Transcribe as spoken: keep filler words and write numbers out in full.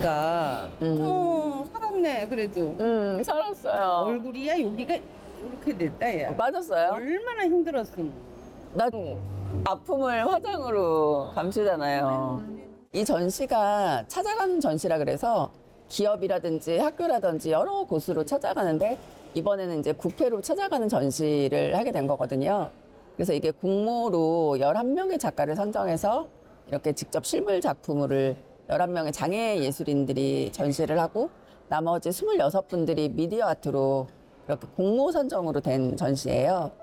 여기가 음. 어 살았네 그래도. 음, 살았어요. 얼굴이야 여기가 이렇게 됐다 야. 맞았어요? 얼마나 힘들었으면. 나 아픔을 화장으로 감추잖아요. 이 전시가 찾아가는 전시라 그래서 기업이라든지 학교라든지 여러 곳으로 찾아가는데 이번에는 이제 국회로 찾아가는 전시를 하게 된 거거든요. 그래서 이게 공모로 열한 명의 작가를 선정해서 이렇게 직접 실물 작품을 열한 명의 장애 예술인들이 전시를 하고 나머지 스물여섯 분들이 미디어 아트로 이렇게 공모 선정으로 된 전시예요.